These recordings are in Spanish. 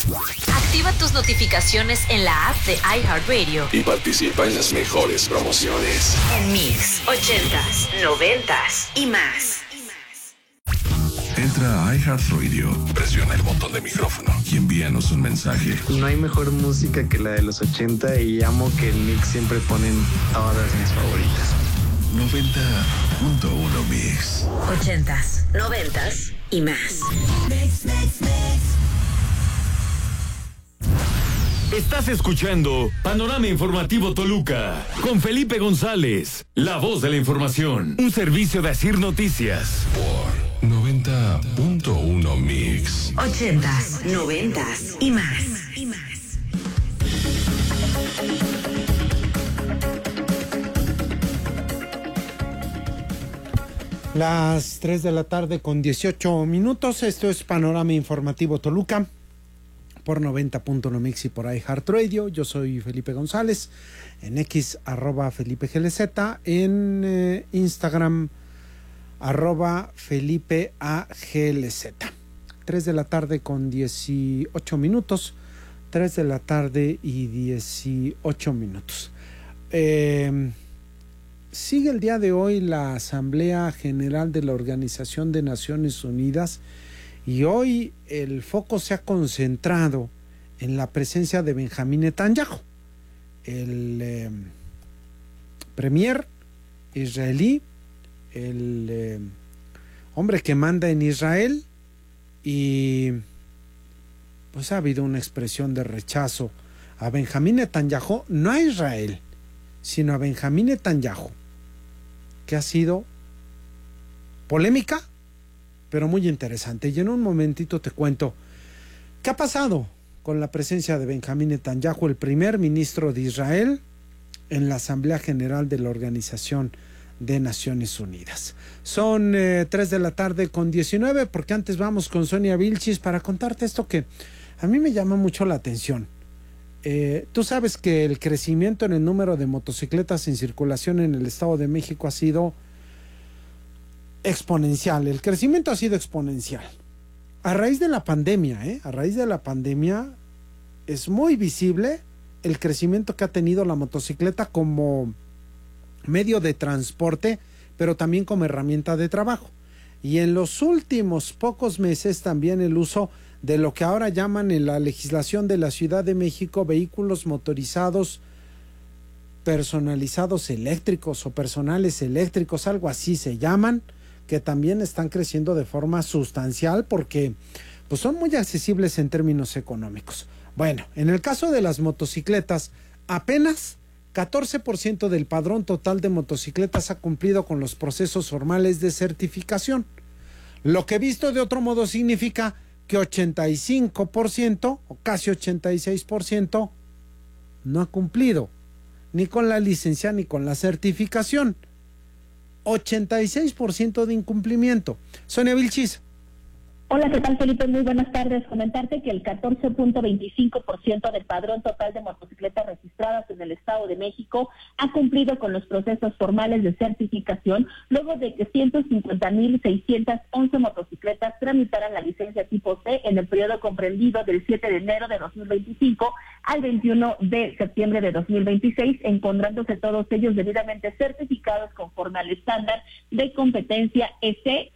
Activa tus notificaciones en la app de iHeartRadio y participa en las mejores promociones. en Mix 80s, 90s y más. Entra a iHeartRadio, presiona el botón de micrófono y envíanos un mensaje. No hay mejor música que la de los 80 y amo que en Mix siempre ponen todas mis favoritas. 90.1 Mix. 80s, 90s y más. Estás escuchando Panorama Informativo Toluca con Felipe González, la voz de la información. Un servicio de Asir Noticias. Por 90.1 Mix. 80s, 90s y más. Las 3 de la tarde con 18 minutos. Esto es Panorama Informativo Toluca por 90.1 Mix y por iHeartRadio. Yo soy Felipe González. En X, @FelipeGLZ. En Instagram, @FelipeAGLZ. 3 de la tarde con 18 minutos. 3 de la tarde y 18 minutos. Sigue el día de hoy la Asamblea General de la Organización de Naciones Unidas y hoy el foco se ha concentrado en la presencia de Benjamín Netanyahu, el premier israelí, el hombre que manda en Israel, y pues ha habido una expresión de rechazo a Benjamín Netanyahu, no a Israel, sino a Benjamín Netanyahu, que ha sido polémica, pero muy interesante. Y en un momentito te cuento qué ha pasado con la presencia de Benjamín Netanyahu, el primer ministro de Israel, en la Asamblea General de la Organización de Naciones Unidas. Son 3 de la tarde con 19, porque antes vamos con Sonia Vilchis para contarte esto que a mí me llama mucho la atención. Tú sabes que el crecimiento en el número de motocicletas en circulación en el Estado de México ha sido exponencial. El crecimiento ha sido exponencial. A raíz de la pandemia, es muy visible el crecimiento que ha tenido la motocicleta como medio de transporte, pero también como herramienta de trabajo. Y en los últimos pocos meses también el uso de lo que ahora llaman en la legislación de la Ciudad de México vehículos motorizados personalizados eléctricos o personales eléctricos, algo así se llaman, que también están creciendo de forma sustancial porque pues son muy accesibles en términos económicos. Bueno, en el caso de las motocicletas, apenas 14% del padrón total de motocicletas ha cumplido con los procesos formales de certificación, lo que visto de otro modo significa que 85% o casi 86% no ha cumplido ni con la licencia ni con la certificación. 86% de incumplimiento. Sonia Vilchis. Hola, ¿qué tal, Felipe? Muy buenas tardes. Comentarte que el 14.25% del padrón total de motocicletas registradas en el Estado de México ha cumplido con los procesos formales de certificación, luego de que 150.611 motocicletas tramitaran la licencia tipo C en el periodo comprendido del 7 de enero de 2025 al 21 de septiembre de 2026, encontrándose todos ellos debidamente certificados conforme al estándar de competencia EC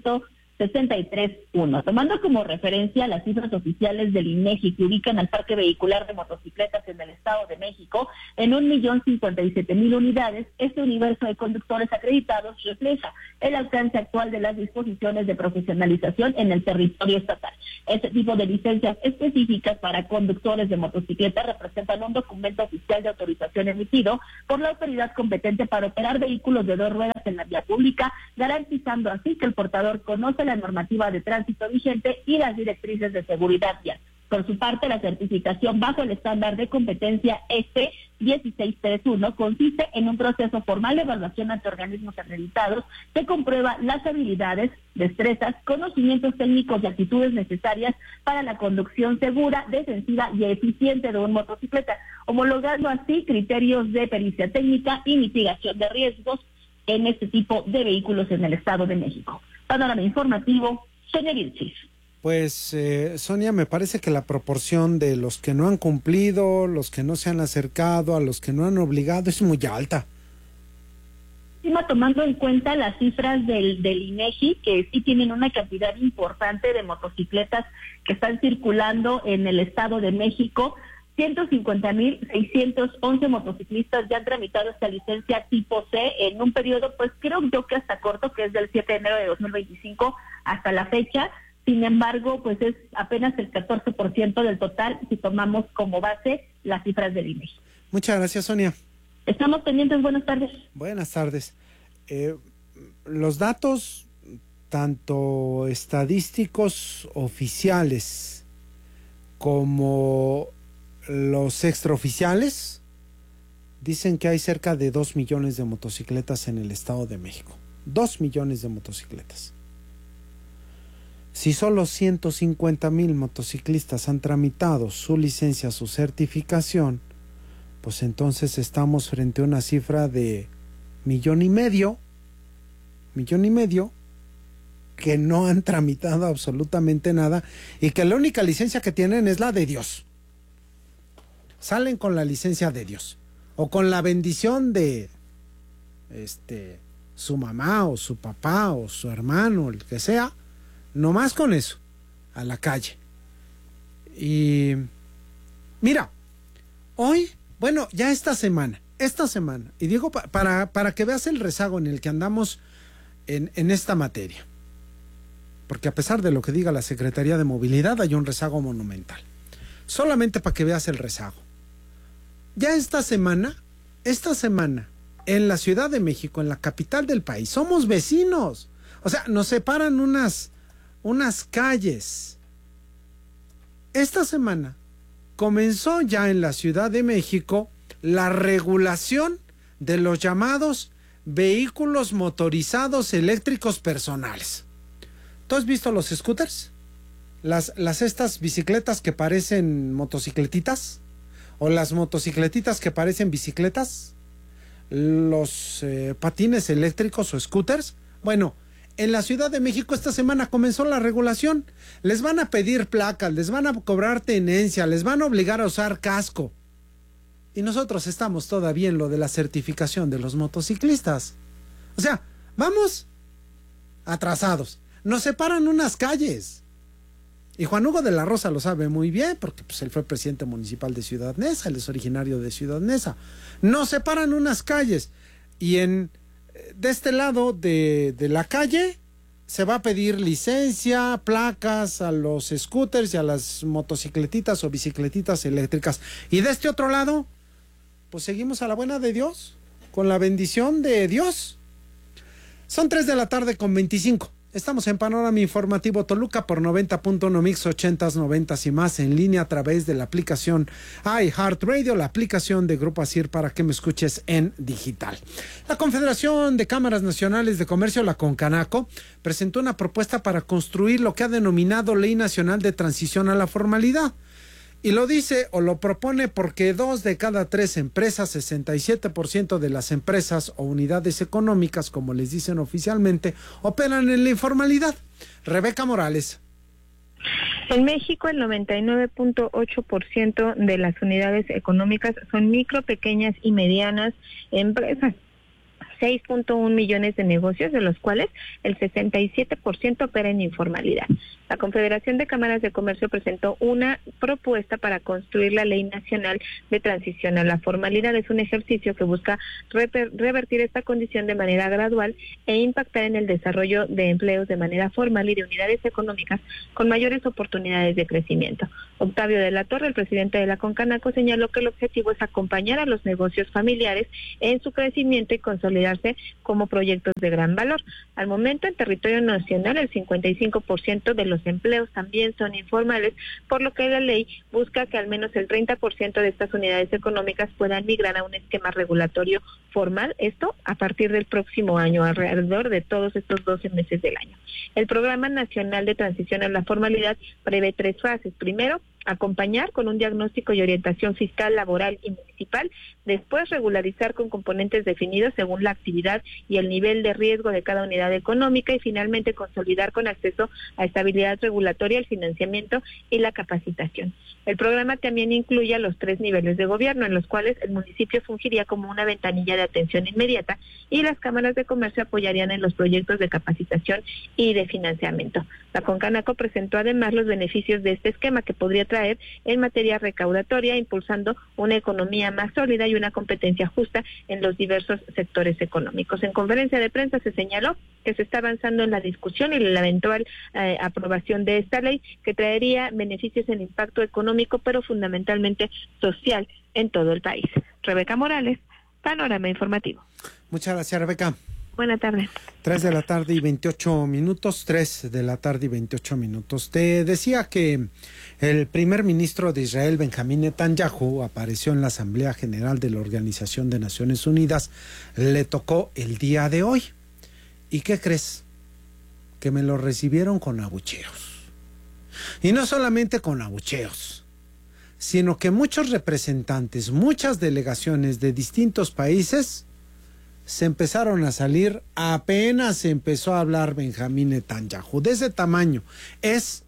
163.1. Tomando como referencia las cifras oficiales del INEGI que ubican al parque vehicular de motocicletas en el Estado de México en 1.057.000 unidades, este universo de conductores acreditados refleja el alcance actual de las disposiciones de profesionalización en el territorio estatal. Este tipo de licencias específicas para conductores de motocicletas representan un documento oficial de autorización emitido por la autoridad competente para operar vehículos de 2 ruedas en la vía pública, garantizando así que el portador conoce la normativa de tránsito vigente y las directrices de seguridad vial. Por su parte, la certificación bajo el estándar de competencia EC 1631 consiste en un proceso formal de evaluación ante organismos acreditados que comprueba las habilidades, destrezas, conocimientos técnicos y actitudes necesarias para la conducción segura, defensiva y eficiente de un motocicleta, homologando así criterios de pericia técnica y mitigación de riesgos en este tipo de vehículos en el Estado de México. Panorama informativo, Sonia Vilchis. Pues, Sonia, me parece que la proporción de los que no han cumplido, los que no se han acercado, a los que no han obligado, es muy alta. Tomando en cuenta las cifras del INEGI, que sí tienen una cantidad importante de motocicletas que están circulando en el Estado de México, 150,611 motociclistas ya han tramitado esta licencia tipo C en un periodo, pues creo yo que hasta corto, que es del 7 de enero de 2025 hasta la fecha. Sin embargo, pues es apenas el 14% del total si tomamos como base las cifras del INEGI. Muchas gracias, Sonia. Estamos pendientes. Buenas tardes. Buenas tardes. Los datos, tanto estadísticos oficiales como los extraoficiales, dicen que hay cerca de 2 millones de motocicletas en el Estado de México. 2 millones de motocicletas. Si solo 150,000 motociclistas han tramitado su licencia, su certificación, pues entonces estamos frente a una cifra de 1,5 millones que no han tramitado absolutamente nada y que la única licencia que tienen es la de Dios. Salen con la licencia de Dios o con la bendición de su mamá o su papá o su hermano, el que sea, nomás con eso, a la calle. Y mira, hoy, bueno, ya esta semana, y digo para que veas el rezago en el que andamos en esta materia, porque a pesar de lo que diga la Secretaría de Movilidad, hay un rezago monumental. Solamente para que veas el rezago. Ya esta semana, en la Ciudad de México, en la capital del país, somos vecinos. O sea, nos separan unas calles. Esta semana comenzó ya en la Ciudad de México la regulación de los llamados vehículos motorizados eléctricos personales. ¿Tú has visto los scooters? Estas bicicletas que parecen motocicletitas, o las motocicletitas que parecen bicicletas, los patines eléctricos o scooters. Bueno, en la Ciudad de México esta semana comenzó la regulación. Les van a pedir placas, les van a cobrar tenencia, les van a obligar a usar casco. Y nosotros estamos todavía en lo de la certificación de los motociclistas. O sea, vamos atrasados. Nos separan unas calles. Y Juan Hugo de la Rosa lo sabe muy bien, porque pues, él fue presidente municipal de Ciudad Neza, él es originario de Ciudad Neza. Nos separan unas calles. Y de este lado de la calle se va a pedir licencia, placas a los scooters y a las motocicletitas o bicicletitas eléctricas. Y de este otro lado, pues seguimos a la buena de Dios, con la bendición de Dios. Son 3:25 p.m. Estamos en Panorama Informativo Toluca por 90.1 Mix 80s, 90s y más en línea a través de la aplicación iHeartRadio, la aplicación de Grupo ASIR para que me escuches en digital. La Confederación de Cámaras Nacionales de Comercio, la CONCANACO, presentó una propuesta para construir lo que ha denominado Ley Nacional de Transición a la Formalidad. Y lo dice o lo propone porque 2 de cada 3 empresas, 67% de las empresas o unidades económicas, como les dicen oficialmente, operan en la informalidad. Rebeca Morales. En México, el 99.8% de las unidades económicas son micro, pequeñas y medianas empresas. 6.1 millones de negocios, de los cuales el 67% opera en informalidad. La Confederación de Cámaras de Comercio presentó una propuesta para construir la Ley Nacional de Transición a la Formalidad. Es un ejercicio que busca revertir esta condición de manera gradual e impactar en el desarrollo de empleos de manera formal y de unidades económicas con mayores oportunidades de crecimiento. Octavio de la Torre, el presidente de la CONCANACO, señaló que el objetivo es acompañar a los negocios familiares en su crecimiento y consolidar como proyectos de gran valor. Al momento, en territorio nacional, el 55% de los empleos también son informales, por lo que la ley busca que al menos el 30% de estas unidades económicas puedan migrar a un esquema regulatorio formal, esto a partir del próximo año, alrededor de todos estos 12 meses del año. El Programa Nacional de Transición a la Formalidad prevé 3 fases. Primero, acompañar con un diagnóstico y orientación fiscal, laboral y municipal, después regularizar con componentes definidos según la actividad y el nivel de riesgo de cada unidad económica y finalmente consolidar con acceso a estabilidad regulatoria, el financiamiento y la capacitación. El programa también incluye a los 3 niveles de gobierno, en los cuales el municipio fungiría como una ventanilla de atención inmediata y las cámaras de comercio apoyarían en los proyectos de capacitación y de financiamiento. La Concanaco presentó además los beneficios de este esquema que podría traer en materia recaudatoria, impulsando una economía más sólida y una competencia justa en los diversos sectores económicos. En conferencia de prensa se señaló que se está avanzando en la discusión y la eventual aprobación de esta ley que traería beneficios en impacto económico, pero fundamentalmente social en todo el país. Rebeca Morales, Panorama Informativo. Muchas gracias, Rebeca. Buenas tardes. 3 de la tarde y 28 minutos, 3 de la tarde y 28 minutos. Te decía que el primer ministro de Israel, Benjamín Netanyahu, apareció en la Asamblea General de la Organización de Naciones Unidas. Le tocó el día de hoy. ¿Y qué crees? Que me lo recibieron con abucheos. Y no solamente con abucheos, sino que muchos representantes, muchas delegaciones de distintos países se empezaron a salir, apenas se empezó a hablar Benjamín Netanyahu. De ese tamaño es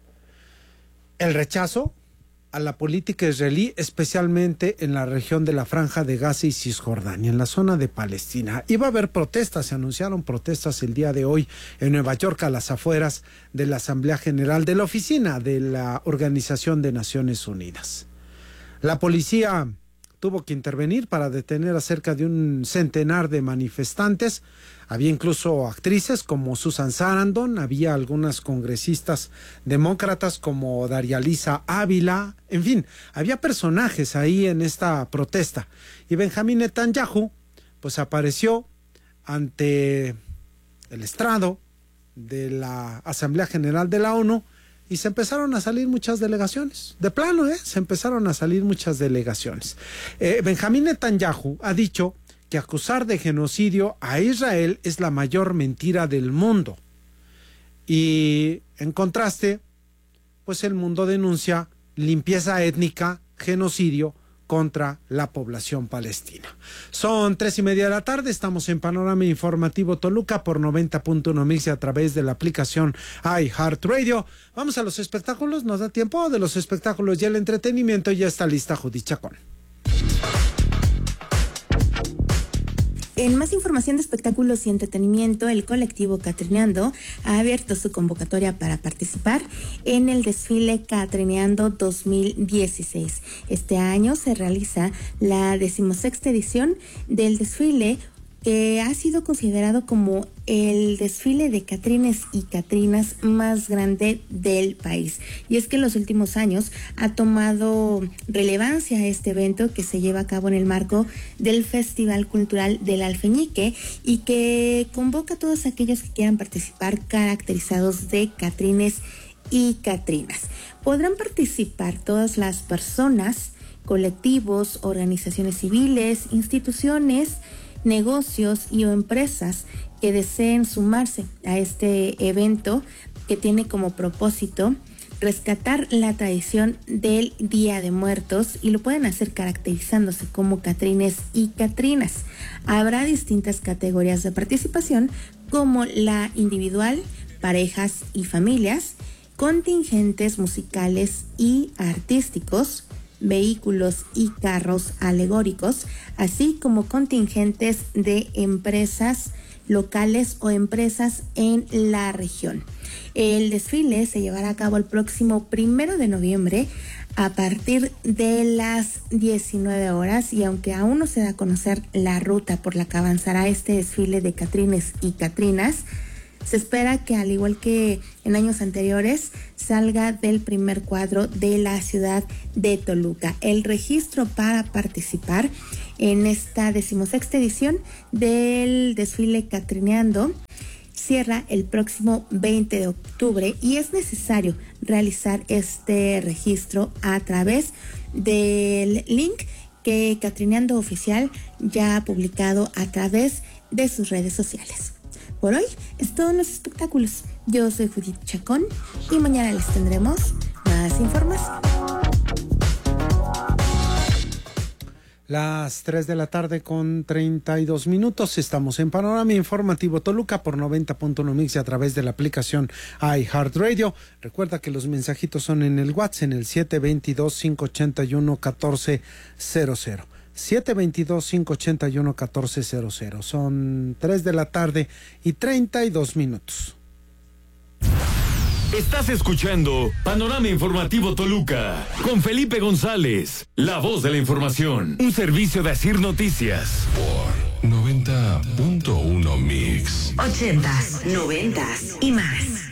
el rechazo a la política israelí, especialmente en la región de la Franja de Gaza y Cisjordania, en la zona de Palestina. Iba a haber protestas, se anunciaron protestas el día de hoy en Nueva York, a las afueras de la Asamblea General, de la oficina de la Organización de Naciones Unidas. La policía tuvo que intervenir para detener a cerca de un centenar de manifestantes. Había incluso actrices como Susan Sarandon, había algunas congresistas demócratas como Daria Lisa Ávila, en fin, había personajes ahí en esta protesta. Y Benjamín Netanyahu, pues apareció ante el estrado de la Asamblea General de la ONU, y se empezaron a salir muchas delegaciones. De plano, se empezaron a salir muchas delegaciones. Benjamín Netanyahu ha dicho que acusar de genocidio a Israel es la mayor mentira del mundo. Y en contraste, pues el mundo denuncia limpieza étnica, genocidio contra la población palestina. Son 3:30 de la tarde, estamos en Panorama Informativo Toluca por 90.1 MX a través de la aplicación iHeartRadio. Vamos a los espectáculos, nos da tiempo. De los espectáculos y el entretenimiento ya está lista Judith Chacón. En más información de espectáculos y entretenimiento, el colectivo Catrineando ha abierto su convocatoria para participar en el desfile Catrineando 2016. Este año se realiza la 16ª edición del desfile, que ha sido considerado como el desfile de catrines y catrinas más grande del país. Y es que en los últimos años ha tomado relevancia este evento, que se lleva a cabo en el marco del Festival Cultural del Alfeñique y que convoca a todos aquellos que quieran participar caracterizados de catrines y catrinas. Podrán participar todas las personas, colectivos, organizaciones civiles, instituciones, negocios y o empresas que deseen sumarse a este evento, que tiene como propósito rescatar la tradición del Día de Muertos, y lo pueden hacer caracterizándose como catrines y catrinas. Habrá distintas categorías de participación, como la individual, parejas y familias, contingentes musicales y artísticos, vehículos y carros alegóricos, así como contingentes de empresas locales o empresas en la región. El desfile se llevará a cabo el próximo 1 de noviembre a partir de las 19 horas, y aunque aún no se da a conocer la ruta por la que avanzará este desfile de catrines y catrinas, se espera que, al igual que en años anteriores, salga del primer cuadro de la ciudad de Toluca. El registro para participar en esta 16ª edición del desfile Catrineando cierra el próximo 20 de octubre y es necesario realizar este registro a través del link que Catrineando Oficial ya ha publicado a través de sus redes sociales. Por hoy es todo en los espectáculos. Yo soy Judith Chacón y mañana les tendremos más información. Las 3 de la tarde con 32 minutos. Estamos en Panorama Informativo Toluca por 90.1 Mix a través de la aplicación iHeartRadio. Recuerda que los mensajitos son en el WhatsApp en el 722-581-1400. 722-581-1400. Son 3 de la tarde y 32 minutos. Estás escuchando Panorama Informativo Toluca con Felipe González, la voz de la información, un servicio de Asir Noticias. Por 90.1 Mix. 80s, 90s y más.